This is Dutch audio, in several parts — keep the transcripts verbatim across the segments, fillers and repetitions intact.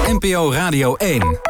N P O Radio één.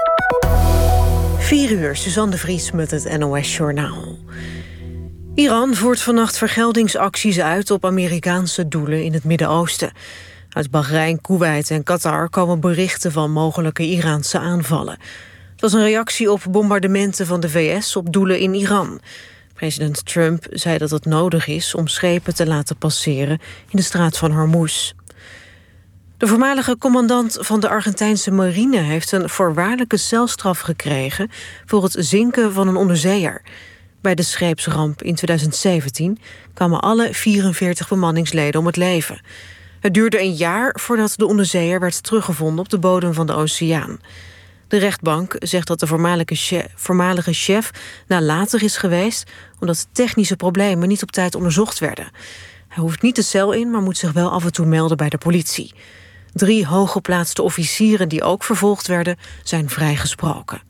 vier uur, Suzanne de Vries met het N O S-journaal. Iran voert vannacht vergeldingsacties uit op Amerikaanse doelen in het Midden-Oosten. Uit Bahrein, Koeweit en Qatar komen berichten van mogelijke Iraanse aanvallen. Het was een reactie op bombardementen van de V S op doelen in Iran. President Trump zei dat het nodig is om schepen te laten passeren in de straat van Hormuz. De voormalige commandant van de Argentijnse marine heeft een voorwaardelijke celstraf gekregen voor het zinken van een onderzeeër. Bij de scheepsramp in twintig zeventien kwamen alle vierenveertig bemanningsleden om het leven. Het duurde een jaar voordat de onderzeeër werd teruggevonden op de bodem van de oceaan. De rechtbank zegt dat de voormalige chef, voormalige chef nalatig is geweest omdat technische problemen niet op tijd onderzocht werden. Hij hoeft niet de cel in, maar moet zich wel af en toe melden bij de politie. Drie hooggeplaatste officieren die ook vervolgd werden, zijn vrijgesproken.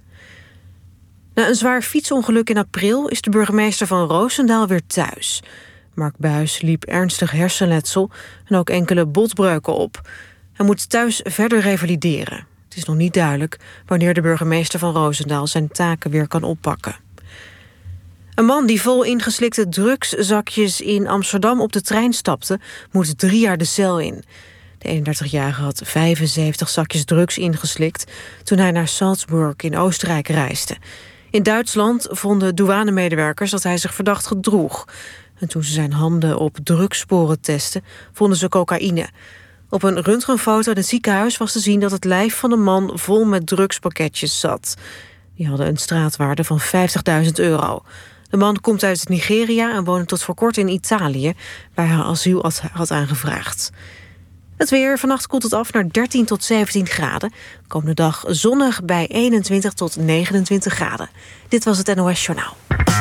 Na een zwaar fietsongeluk in april is de burgemeester van Roosendaal weer thuis. Mark Buijs liep ernstig hersenletsel en ook enkele botbreuken op. Hij moet thuis verder revalideren. Het is nog niet duidelijk wanneer de burgemeester van Roosendaal zijn taken weer kan oppakken. Een man die vol ingeslikte drugszakjes in Amsterdam op de trein stapte, moet drie jaar de cel in. De eenendertigjarige had vijfenzeventig zakjes drugs ingeslikt toen hij naar Salzburg in Oostenrijk reisde. In Duitsland vonden douanemedewerkers dat hij zich verdacht gedroeg. En toen ze zijn handen op drugssporen testen, vonden ze cocaïne. Op een röntgenfoto in het ziekenhuis was te zien dat het lijf van een man vol met drugspakketjes zat. Die hadden een straatwaarde van vijftigduizend euro. De man komt uit Nigeria en woonde tot voor kort in Italië, waar hij asiel had, had aangevraagd. Het weer, vannacht koelt het af naar dertien tot zeventien graden. Komende dag zonnig bij eenentwintig tot negenentwintig graden. Dit was het N O S-journaal.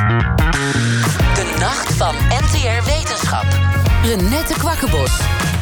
De nacht van N T R Wetenschap. Renette Kwakkenbos.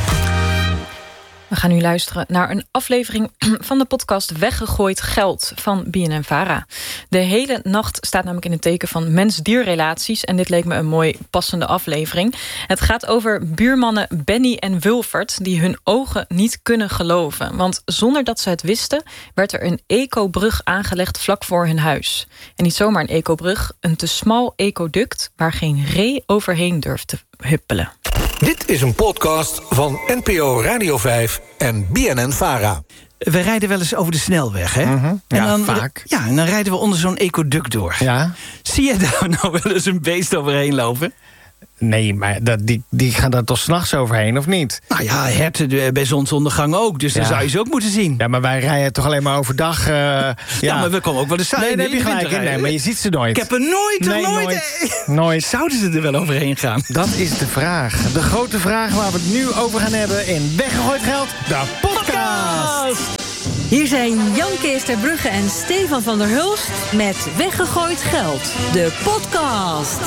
We gaan nu luisteren naar een aflevering van de podcast Weggegooid Geld van B N N Vara. De hele nacht staat namelijk in het teken van mens-dierrelaties en dit leek me een mooi passende aflevering. Het gaat over buurmannen Benny en Wulfert die hun ogen niet kunnen geloven. Want zonder dat ze het wisten werd er een ecobrug aangelegd vlak voor hun huis. En niet zomaar een ecobrug, een te smal ecoduct waar geen ree overheen durft te huppelen. Dit is een podcast van N P O Radio vijf en B N N Vara. We rijden wel eens over de snelweg, hè? Mm-hmm. Ja, en dan, vaak. Ja, en dan rijden we onder zo'n ecoduct door. Ja. Zie je daar nou wel eens een beest overheen lopen? Nee, maar dat, die, die gaan daar toch 's nachts overheen, of niet? Nou ja, herten bij zonsondergang ook, dus Ja. dan zou je ze ook moeten zien. Ja, maar wij rijden toch alleen maar overdag. Uh, ja. Ja, maar we komen ook wel eens Nee, in daar de heb je gelijk in. winter Nee, maar je ziet ze nooit. Ik heb er nooit, Nee, nooit... nooit. nooit. Zouden ze er wel overheen gaan? Dat is de vraag. De grote vraag waar we het nu over gaan hebben in Weggegooid Geld, de podcast. Hier zijn Jan Kees ter Brugge en Stefan van der Hulst met Weggegooid Geld, de podcast.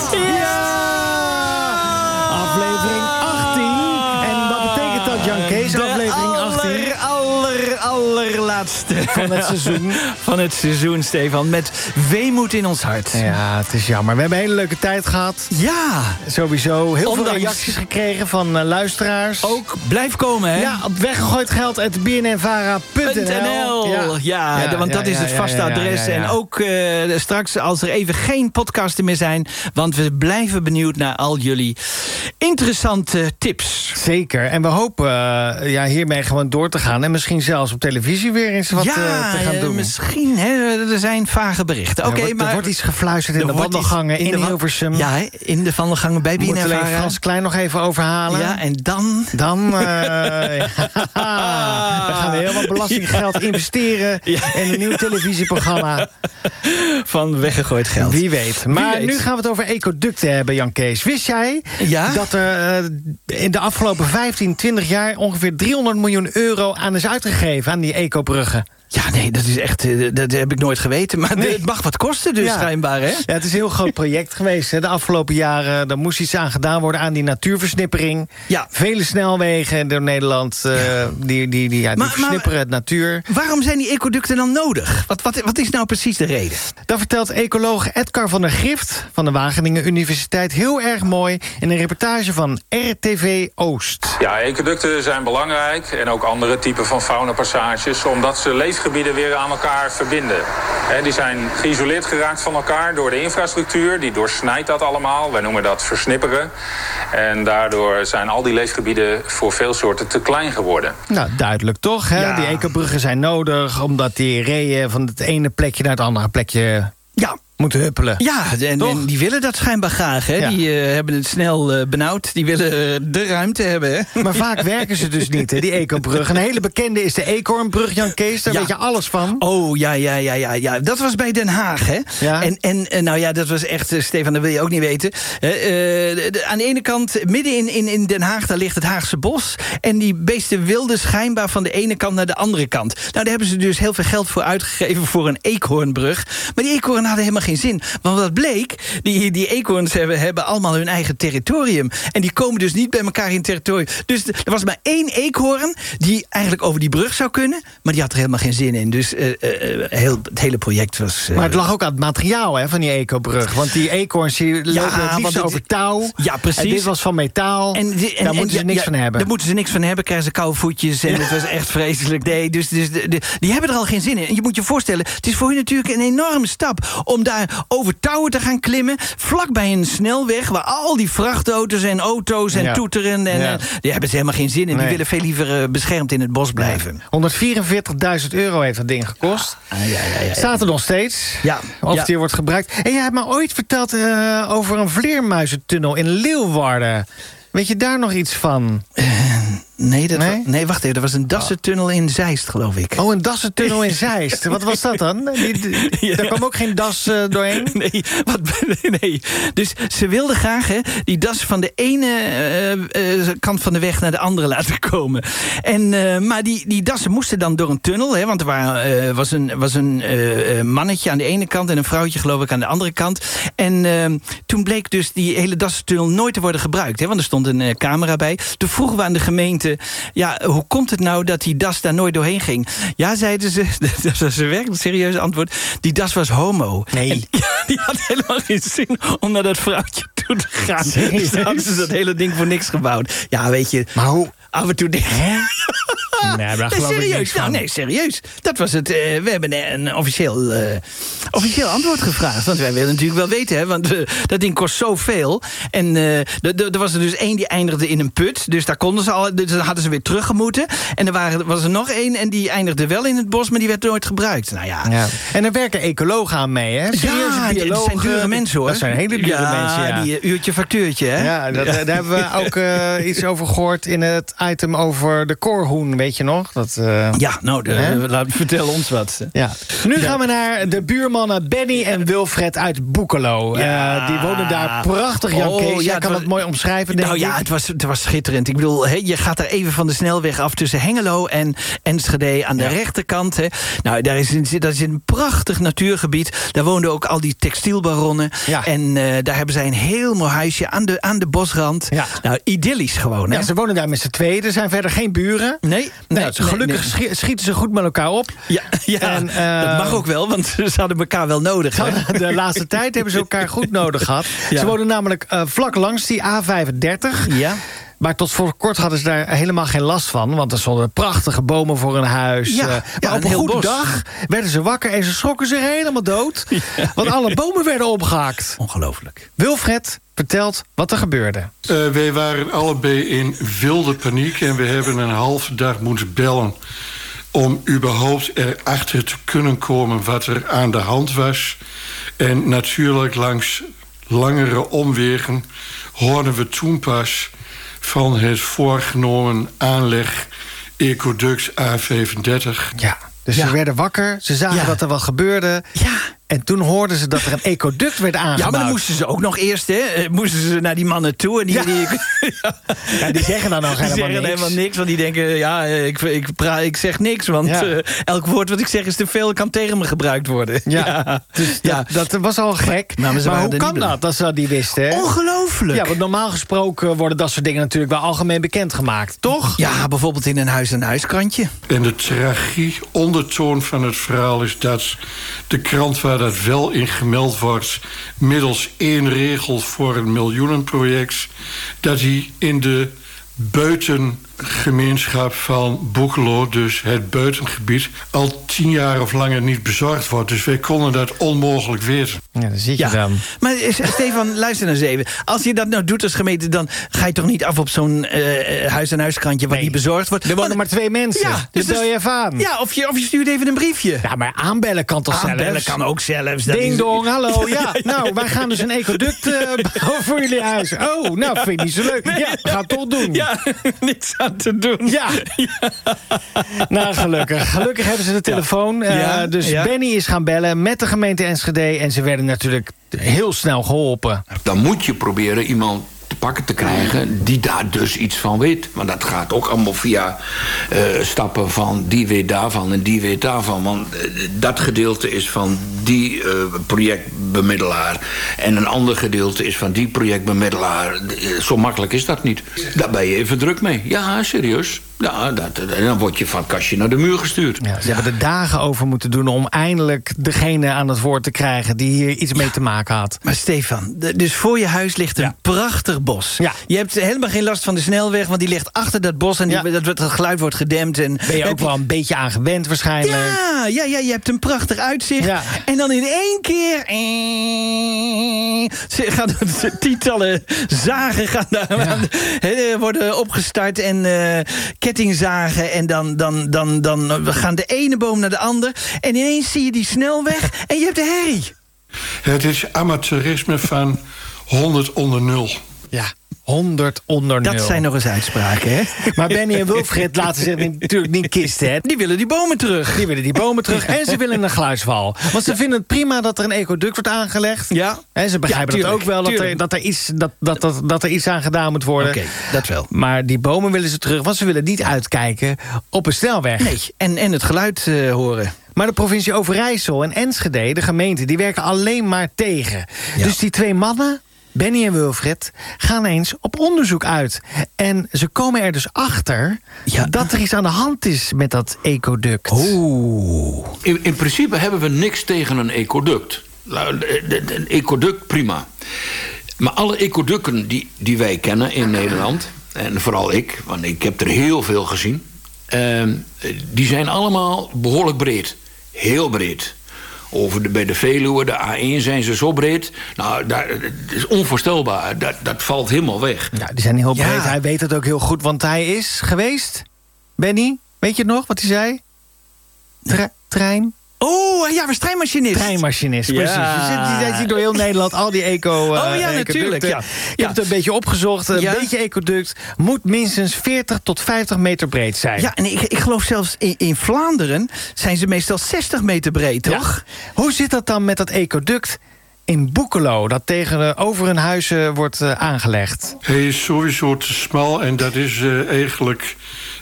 Aflevering achttien. En wat betekent dat, Jan Kees? De Aflevering achttien. aller, aller, allerlaatste Van het seizoen. Van het seizoen, Stefan. Met weemoed in ons hart. Ja, het is jammer. We hebben een hele leuke tijd gehad. Ja. Sowieso heel Ondanks- veel reacties gekregen van uh, luisteraars. Ook blijf komen, hè? Ja, op weggegooid geld at b n n vara punt n l. Ja, ja, Ja, want ja, dat is ja, het ja, vaste ja, ja, adres. ja, ja. En ook uh, straks als er even geen podcasten meer zijn. Want we blijven benieuwd naar al jullie interessante tips. Zeker. En we hopen uh, ja, hiermee gewoon door te gaan. En misschien zelfs op televisie weer eens wat ja, uh, te gaan uh, doen. misschien. Hè, er zijn vage berichten. Ja, Oké, wordt- maar er wordt iets gefluisterd in er de wordt wandelgangen iets in de wa- Hilversum. Ja, hè, in de wandelgangen bij B N N Moet alleen Vara. Frans Klein nog even overhalen. Ja, en dan... Dan uh, ja, dan gaan we heel wat belastinggeld investeren Ja. in een nieuw televisieprogramma. Van weggegooid geld. Wie weet. Maar weet. nu gaan we het over ecoducten hebben, Jan Kees. Wist jij Ja? dat er uh, in de afgelopen vijftien, twintig jaar ongeveer driehonderd miljoen euro aan is uitgegeven aan die ecobruggen? Ja, nee, dat is echt, uh, dat heb ik nooit geweten. Maar Nee. het mag wat kosten dus, Ja. schijnbaar, hè? Ja, het is een heel groot project geweest. Hè. De afgelopen jaren, er moest iets aan gedaan worden aan die natuurversnippering. Ja. Vele snelwegen door Nederland, uh, die, die, die, ja, die Maar- versnipperen maar- het natuur. Waarom zijn die ecoducten dan nodig? Wat, wat, wat is nou precies de reden? Dat vertelt ecoloog Edgar van der Grift van de Wageningen Universiteit heel erg mooi in een reportage van R T V Oost. Ja, ecoducten zijn belangrijk en ook andere typen van faunapassages, omdat ze leefgebieden leefgebieden weer aan elkaar verbinden. He, die zijn geïsoleerd geraakt van elkaar door de infrastructuur. Die doorsnijdt dat allemaal. Wij noemen dat versnipperen. En daardoor zijn al die leefgebieden voor veel soorten te klein geworden. Nou, duidelijk toch? Hè? Ja. Die ecobruggen zijn nodig, omdat die reeën van het ene plekje naar het andere plekje Ja. moeten huppelen. Ja, en, en die willen dat schijnbaar graag. Hè? Ja. Die uh, hebben het snel uh, benauwd. Die willen uh, de ruimte hebben. Hè? Maar vaak werken ze dus niet, hè, die ecobrug. Een hele bekende is de Eekhoornbrug, Jan Kees. Daar Ja. weet je alles van. Oh, ja, ja, ja, ja, ja. Dat was bij Den Haag, hè? Ja. En, en uh, nou ja, dat was echt, uh, Stefan, dat wil je ook niet weten. Uh, uh, de, de, aan de ene kant, midden in, in, in Den Haag, daar ligt het Haagse bos. En die beesten wilden schijnbaar van de ene kant naar de andere kant. Nou, daar hebben ze dus heel veel geld voor uitgegeven voor een eekhoornbrug. Maar die eekhoornen hadden helemaal geen zin. Want wat bleek, die, die eekhoorns hebben, hebben allemaal hun eigen territorium. En die komen dus niet bij elkaar in het territorium. Dus er was maar één eekhoorn die eigenlijk over die brug zou kunnen. Maar die had er helemaal geen zin in. Dus uh, uh, heel, het hele project was... Uh, Maar het lag ook aan het materiaal, hè, van die ecobrug. Want die eekhoorns die lopen het liefst want over het- touw. Ja, precies. En dit was van metaal. En, die- en, daar en- moeten ze ja, niks ja, van hebben. Daar moeten ze niks van hebben, krijgen ze koude voetjes. En het was echt vreselijk. Nee, dus, dus de, de- die hebben er al geen zin in. En je moet je voorstellen, het is voor hun natuurlijk een enorme stap om daar over touwen te gaan klimmen. Vlakbij een snelweg waar al die vrachtauto's en auto's en Ja. toeteren. En, Ja. en die hebben ze helemaal geen zin in. Nee. Die willen veel liever uh, beschermd in het bos blijven. honderdvierenveertigduizend euro heeft dat ding gekost. Ah, ja, ja, ja. Staat er nog steeds. Ja, Of ja. die wordt gebruikt. En jij hebt me ooit verteld uh, over een vleermuizentunnel in Leeuwarden. Weet je daar nog iets van? Nee, dat Nee? wa- nee, wacht even. Er was een dassentunnel in Zeist, geloof ik. Oh, een dassentunnel in Zeist. Wat was dat dan? Die, die- Ja. Daar kwam ook geen das uh, doorheen? Nee, wat, nee. Dus ze wilden graag hè, die das van de ene uh, uh, kant van de weg naar de andere laten komen. En, uh, maar die, die dassen moesten dan door een tunnel. Hè, want er waren, uh, was een, was een uh, mannetje aan de ene kant en een vrouwtje geloof ik aan de andere kant. En uh, toen bleek dus die hele dassentunnel nooit te worden gebruikt. Hè, want er stond een uh, camera bij. Toen vroegen we aan de gemeente, ja, hoe komt het nou dat die das daar nooit doorheen ging? Ja, zeiden ze, dat was een werkelijk serieus antwoord, die das was homo. Nee. En, ja, die had helemaal geen zin om naar dat vrouwtje toe te gaan. Serieus? Dus dan hadden ze dat hele ding voor niks gebouwd. Ja, weet je, Maar hoe? af en toe denk je... Nee, daar Nee, geloof ik serieus. niks van. Nou, nee, serieus. Dat was het. Uh, we hebben een officieel, uh, officieel antwoord gevraagd. Want wij willen natuurlijk wel weten, hè. Want uh, dat ding kost zoveel. En uh, er was er dus één die eindigde in een put. Dus daar konden ze al. Dus dan hadden ze weer teruggemoeten. En er waren, was er nog één en die eindigde wel in het bos, maar die werd nooit gebruikt. Nou ja. Ja. En er werken ecologen aan mee, hè? Serieuze Ja, die- dat biologen. zijn dure mensen, hoor. Dat zijn hele dure ja, mensen, ja. die uh, uurtje factuurtje, hè? Ja, dat, daar hebben we ook uh, iets over gehoord in het item over de koorhoen, weet je nog? Dat, uh, Ja, nou, de, Hè? laat, vertel ons wat. ja. Nu gaan we naar de buurmannen Benny en Wilfred uit Boekelo. Ja. Uh, die wonen daar prachtig, Jan Oh, Kees. ja, Jij het kan was- het mooi omschrijven, denk Nou ja, ik. het was, het was schitterend. Ik bedoel, hè, je gaat daar even van de snelweg af tussen Hengelo en Enschede aan de Ja. rechterkant. Hè. Nou, daar is een, dat is een prachtig natuurgebied. Daar woonden ook al die textielbaronnen. Ja. En uh, daar hebben zij een heel mooi huisje aan de, aan de bosrand. Ja. Nou, idyllisch gewoon, hè? Ja, ze wonen daar met z'n tweeën. Er zijn verder geen buren. Nee, nee, Nou, gelukkig nee. schi- schieten ze goed met elkaar op. Ja, ja En, uh, dat mag ook wel, want ze hadden elkaar wel nodig. Hè? De laatste tijd hebben ze elkaar goed nodig gehad. Ja. Ze wonen namelijk uh, vlak langs die A vijfendertig. Ja. Maar tot voor kort hadden ze daar helemaal geen last van. Want er stonden prachtige bomen voor hun huis. Ja, Uh, ja, maar op een een heel goede bos. dag werden ze wakker en ze schrokken zich helemaal dood. Want alle bomen werden opgehakt. Ongelooflijk. Wilfred vertelt wat er gebeurde. Uh, wij waren allebei in wilde paniek en we hebben een halve dag moeten bellen om überhaupt erachter te kunnen komen wat er aan de hand was. En natuurlijk langs langere omwegen hoorden we toen pas van het voorgenomen aanleg Ecoduct A vijfendertig. Ja, dus Ja. ze werden wakker, ze zagen Ja. dat er wat gebeurde. Ja. En toen hoorden ze dat er een ecoduct werd aangebouwd. Ja, maar dan moesten ze ook nog eerst, hè? eh, Moesten ze naar die mannen toe. En die, Ja. die, Ja, die zeggen dan nog die helemaal zeggen niks. helemaal niks. Want die denken, ja, eh, ik, ik, praat, ik zeg niks. Want Ja. eh, elk woord wat ik zeg is te veel, kan tegen me gebruikt worden. Ja, dus ja. dat, dat was al gek. Maar Maar, ze waren hoe er kan niet bij. dat, dat ze dat niet wisten? Hè? Ongelooflijk. Ja, want normaal gesproken worden dat soort dingen natuurlijk wel algemeen bekendgemaakt, toch? Ja, bijvoorbeeld in een huis-aan-huiskrantje. En de tragie ondertoon van het verhaal is dat de krant waar dat wel in gemeld wordt, middels één regel voor een miljoenenproject, dat hij in de gemeenschap van Boekelo, dus het buitengebied, al tien jaar of langer niet bezorgd wordt. Dus wij konden dat onmogelijk weten. Ja, dan zit je Ja. dan. Maar eh, Stefan, luister nou eens even. Als je dat nou doet als gemeente, dan ga je toch niet af op zo'n eh, huis-aan-huiskrantje wat Nee. niet bezorgd wordt. Er wonen Want- maar twee mensen. Ja, dus dus- bel je even aan. Ja, of je, of je stuurt even een briefje. Ja, maar aanbellen kan toch Aanbellen zelfs? kan ook zelfs. Dat Ding is- dong, hallo. Ja, nou, wij gaan dus een ecoduct uh, bouwen voor jullie huis. Oh, nou, vind ik niet zo leuk. Ja, we gaan het toch doen. Ja, niks aan te doen. Ja. Nou, gelukkig. Gelukkig hebben ze de telefoon. Uh, Ja, dus ja. Benny is gaan bellen met de gemeente Enschede. En ze werden natuurlijk heel snel geholpen. Dan moet je proberen iemand te pakken te krijgen die daar dus iets van weet. Want dat gaat ook allemaal via uh, stappen van die weet daarvan en die weet daarvan. Want uh, dat gedeelte is van die uh, projectbemiddelaar. En een ander gedeelte is van die projectbemiddelaar. Uh, zo makkelijk is dat niet. Daar ben je even druk mee. Ja, serieus. Ja, dat, en dan word je van het kastje naar de muur gestuurd. Ja, ze hebben er dagen over moeten doen om eindelijk degene aan het woord te krijgen die hier iets mee te maken had. Maar Stefan, de- dus voor je huis ligt een Ja. prachtig bos. Ja. Je hebt helemaal geen last van de snelweg, want die ligt achter dat bos en die, Ja. dat, dat geluid wordt gedempt. En Ben je heb ook wel een beetje aan gewend waarschijnlijk. Ja, ja, ja, je hebt een prachtig uitzicht. Ja. En dan in één keer... eh, ze gaan de tientallen zagen gaan daar aan, hè, worden opgestart en eh, kettingzagen. En dan, dan, dan, dan gaan de ene boom naar de ander. En ineens zie je die snelweg en je hebt de herrie. Het is amateurisme van honderd onder nul. Ja, honderd onder nul. Dat zijn nog eens uitspraken, hè? Maar Benny en Wilfried laten zich natuurlijk niet kisten, hè? Die willen die bomen terug. Die willen die bomen terug en ze willen een geluidswal. Want ze vinden het prima dat er een ecoduct wordt aangelegd. Ja. En ze begrijpen Ja, dat ook tuurlijk, wel, dat er, tuurlijk. dat, er iets, dat, dat, dat, dat er iets aan gedaan moet worden. Oké, dat wel. Maar die bomen willen ze terug, want ze willen niet uitkijken op een snelweg. Nee, en, en het geluid uh, horen. Maar de provincie Overijssel en Enschede, de gemeente, die werken alleen maar tegen. Ja. Dus die twee mannen, Benny en Wilfried, gaan eens op onderzoek uit. En ze komen er dus achter Ja. dat er iets aan de hand is met dat ecoduct. Oeh. In, in principe hebben we niks tegen een ecoduct. Nou, de- de- de- Een ecoduct, prima. Maar alle ecoducten die, die wij kennen in Nederland... en vooral ik, want ik heb er heel veel gezien... Uh, die zijn allemaal behoorlijk breed. Heel breed. Over de, bij de Veluwe, de A één, zijn ze zo breed. Nou, dat, dat is onvoorstelbaar. Dat, dat valt helemaal weg. Ja, die zijn heel breed. Ja. Hij weet het ook heel goed, want hij is geweest. Benny, weet je het nog wat hij zei? Tre- trein? Oh, ja, was treinmachinist. Treinmachinist, Ja. precies. Dus die hij ziet door heel Nederland al die eco. uh, Oh ja, ecoducten. natuurlijk, ja. Ik Ja. heb het een beetje opgezocht. Een Ja. beetje ecoduct moet minstens veertig tot vijftig meter breed zijn. Ja, en ik, ik geloof zelfs in, in Vlaanderen zijn ze meestal zestig meter breed, toch? Ja. Hoe zit dat dan met dat ecoduct in Boekelo, dat tegenover hun huizen wordt uh, aangelegd? Hij is sowieso te smal en dat is uh, eigenlijk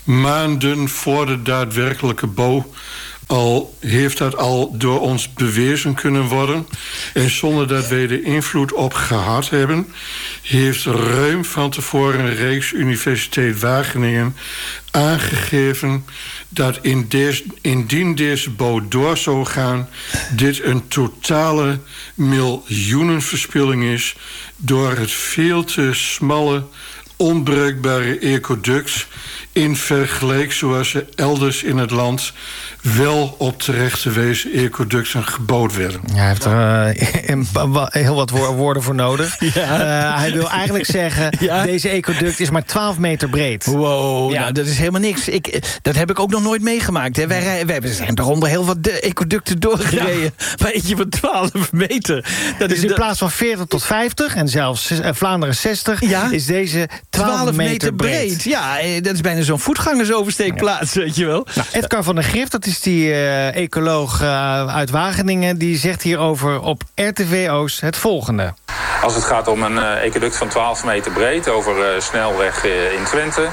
maanden voor de daadwerkelijke bouw. Al heeft dat al door ons bewezen kunnen worden. En zonder dat wij er invloed op gehad hebben... heeft ruim van tevoren Rijksuniversiteit Wageningen aangegeven... dat in deze, indien deze bouw door zou gaan... dit een totale miljoenenverspilling is... door het veel te smalle, onbruikbare ecoduct... in vergelijk zoals er elders in het land... wel op terechte wijze ecoducten gebouwd werden. Ja, hij heeft er uh, heel wat woorden voor nodig. Ja. Uh, hij wil eigenlijk zeggen, ja? Deze ecoduct is maar twaalf meter breed. Wow, ja. nou, dat is helemaal niks. Ik, dat heb ik ook nog nooit meegemaakt. Hè. Wij, wij zijn toch onder heel wat ecoducten doorgereden. Ja. Maar eentje van twaalf meter. Dat dus is in dat... plaats van veertig tot vijftig en zelfs uh, Vlaanderen zestig... Ja? is deze twaalf meter breed. breed. Ja, dat is bijna zo'n voetgangersoversteekplaats, ja. weet je wel. Nou, Edgar van der Grift, dat is die uh, ecoloog uh, uit Wageningen... die zegt hierover op R T V Oost het volgende. Als het gaat om een uh, ecoduct van twaalf meter breed over uh, snelweg uh, in Twente...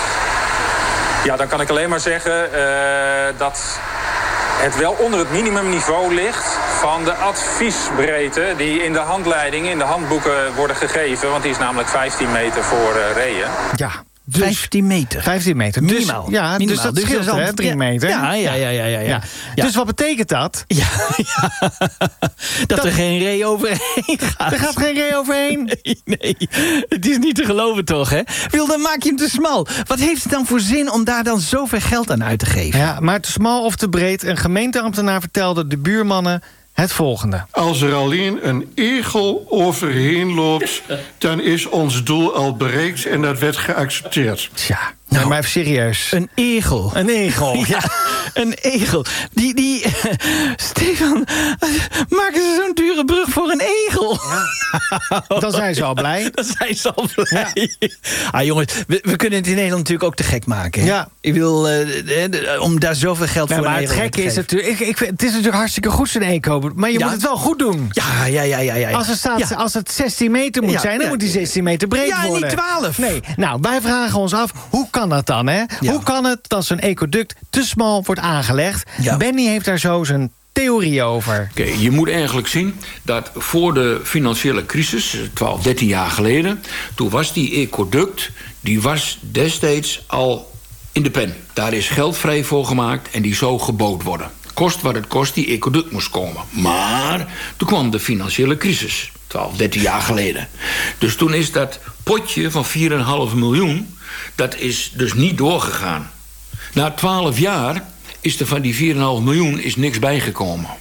ja, dan kan ik alleen maar zeggen uh, dat het wel onder het minimumniveau ligt... van de adviesbreedte die in de handleidingen, in de handboeken worden gegeven. Want die is namelijk vijftien meter voor uh, reeën. Ja. Dus, vijftien meter. vijftien meter. Minimaal. Dus, ja, Minimaal. dus dat dus scheelt, dat is hè, al- drie meter. Ja, ja, ja, ja, ja, ja. ja. Dus wat betekent dat? Ja, ja. Dat, dat er geen ree overheen gaat. Er gaat geen ree overheen. Nee, nee, het is niet te geloven toch, hè? Wil, dan maak je hem te smal. Wat heeft het dan voor zin om daar dan zoveel geld aan uit te geven? Ja, maar te smal of te breed. Een gemeenteambtenaar vertelde de buurmannen het volgende. Als er alleen een egel overheen loopt, dan is ons doel al bereikt en dat werd geaccepteerd. Tja, nou, maar even serieus. Een egel. Een egel. Ja, een egel. Die, die... Stefan, maken ze zo'n dure brug voor een egel? Ja. Dan zijn ze al blij. Dan zijn ze al blij. Ja. Ah, jongens, we, we kunnen het in Nederland natuurlijk ook te gek maken. Hè? Ja. Ik wil, uh, om daar zoveel geld Nou, voor maar een het egel gekke te is geven. natuurlijk... Ik, ik, het is natuurlijk hartstikke goed zo'n eco, maar je Ja. moet het wel goed doen. Ja, ja, ja, ja, ja. Als, er staat, Ja. als het zestien meter moet Ja, zijn, dan ja. moet die zestien meter breed Ja, worden. niet twaalf. Nee, nou, wij vragen ons af, hoe kan dat dan, hè? Ja. Hoe kan het dat zo'n ecoduct te smal wordt aangelegd? Ja. Benny heeft daar zo zijn theorie over. Oké, je moet eigenlijk zien dat voor de financiële crisis, twaalf, dertien jaar geleden, toen was die ecoduct, die was destijds al in de pen. Daar is geld vrij voor gemaakt en die zou gebouwd worden. Kost wat het kost, die ecoduct moest komen. Maar toen kwam de financiële crisis, twaalf, dertien jaar geleden. Dus toen is dat potje van vier komma vijf miljoen, dat is dus niet doorgegaan. Na twaalf jaar is er van die vier komma vijf miljoen is niks bijgekomen.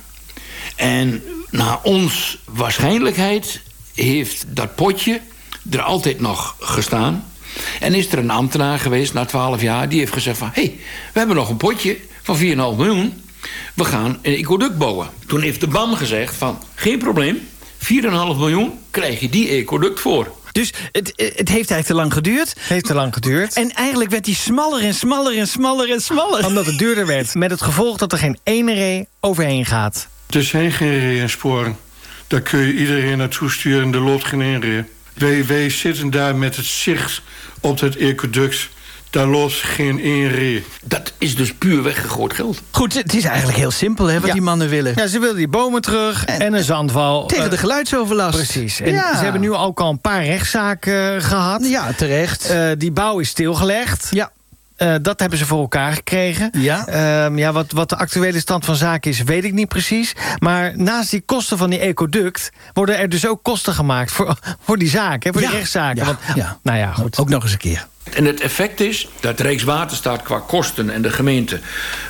En naar ons waarschijnlijkheid heeft dat potje er altijd nog gestaan. En is er een ambtenaar geweest na twaalf jaar die heeft gezegd van... hé, hey, we hebben nog een potje van vier komma vijf miljoen. We gaan een ecoduct bouwen. Toen heeft de B A M gezegd van, geen probleem, vier komma vijf miljoen krijg je die ecoduct voor. Dus het, het heeft eigenlijk te lang geduurd. Het heeft te lang geduurd. En eigenlijk werd die smaller en smaller en smaller en smaller. Omdat het duurder werd. Met het gevolg dat er geen ene ree overheen gaat. Er zijn geen reeënsporen. Daar kun je iedereen naartoe sturen en er loopt geen één ree. Wij, wij zitten daar met het zicht op het ecoduct. Daar loopt geen één ree. Dat is dus puur weggegooid geld. Goed, het is eigenlijk heel simpel hè, wat Ja. die mannen willen. Ja, ze wilden die bomen terug en, en een zandwal. Tegen Uh, de geluidsoverlast. Precies. En Ja. ze hebben nu ook al een paar rechtszaken uh, gehad. Ja, terecht. Uh, die bouw is stilgelegd. Ja. Uh, dat hebben ze voor elkaar gekregen. Ja. Uh, ja, wat, wat de actuele stand van zaken is, weet ik niet precies. Maar naast die kosten van die ecoduct worden er dus ook kosten gemaakt voor, voor die zaak, hè, voor Ja. die rechtszaken. Ja. Want, Ja. Nou ja, goed. Ook nog eens een keer. En het effect is dat Rijkswaterstaat qua kosten en de gemeente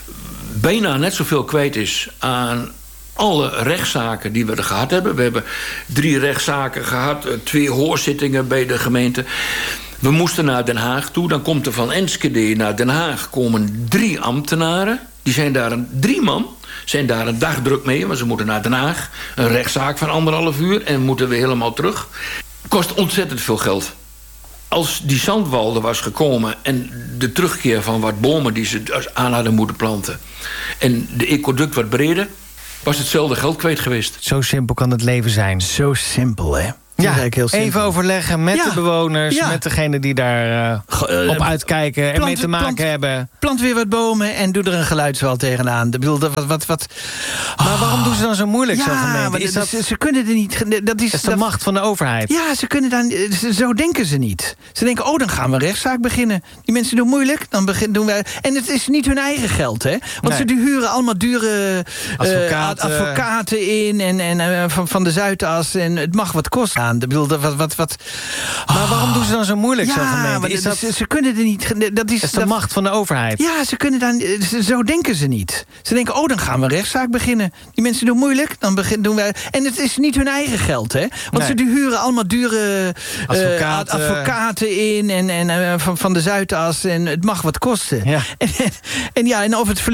bijna net zoveel kwijt is aan alle rechtszaken die we er gehad hebben. We hebben drie rechtszaken gehad, twee hoorzittingen bij de gemeente. We moesten naar Den Haag toe. Dan komt er van Enschede naar Den Haag komen drie ambtenaren. Die zijn daar een, drie man, zijn daar een dag druk mee. Want ze moeten naar Den Haag. Een rechtszaak van anderhalf uur en moeten we helemaal terug. Kost ontzettend veel geld. Als die zandwal er was gekomen en de terugkeer van wat bomen die ze aan hadden moeten planten en de ecoduct wat breder, was hetzelfde geld kwijt geweest. Zo simpel kan het leven zijn. Zo simpel, hè? Ja, heel simpel. even overleggen met Ja. de bewoners, Ja. met degene die daar uh, Go- uh, op uitkijken en plant- mee te maken plant- hebben. Plant weer wat bomen en doe er een geluidswal tegenaan. Ik bedoel, dat- wat, wat, wat... Maar waarom doen ze dan zo moeilijk, zo'n Ja, gemeente? maar Is dat, ze, ze kunnen er niet... Dat is, is de dat- macht van de overheid? Ja, ze kunnen dan, zo denken ze niet. Ze denken, oh, dan gaan we een rechtszaak beginnen. Die mensen doen moeilijk, dan begin, doen wij... En het is niet hun eigen geld, hè? Want Nee. ze die huren allemaal dure eh, Advocaten. advocaten in... en, en eh, van, van de Zuidas, en het mag wat kosten aan. Ik bedoel, dat- wat... wat, wat Maar waarom doen ze dan zo moeilijk, zo'n ja, gemeente? maar Is dat, ze, ze kunnen er niet... Dat is, is de dat- macht van de overheid? Ja, ze kunnen dan, zo denken ze niet. Ze denken, oh, dan gaan we een rechtszaak beginnen. Die mensen doen moeilijk, dan begin, doen wij... En het is niet hun eigen geld, hè? Want Nee. ze die huren allemaal dure eh, Advocaten. ad- advocaten in... en, en eh, van, van de Zuidas, en het mag wat kosten. Ja. En, en, en ja, en of het